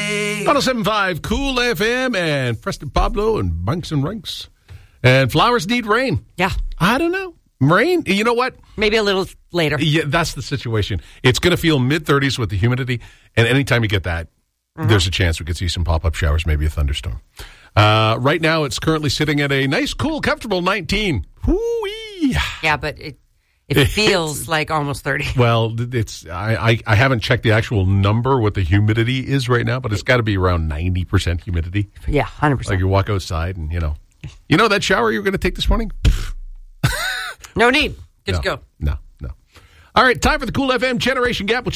107.5 Cool FM and Preston Pablo and Bunks and Ranks. And flowers need rain. Yeah. I don't know. Rain, you know what? Maybe a little later. Yeah, that's the situation. It's going to feel mid-30s with the humidity, and anytime you get that, there's a chance we could see some pop-up showers, maybe a thunderstorm. Right now, it's currently sitting at a nice, cool, comfortable 19. Whoo-wee. Yeah, but it feels like almost 30. Well, I haven't checked the actual number, what the humidity is right now, but it's got to be around 90% humidity. Yeah, 100%. Like you walk outside and, you know that shower you were going to take this morning? No need. Good to go. No. All right, time for the Cool FM Generation Gap.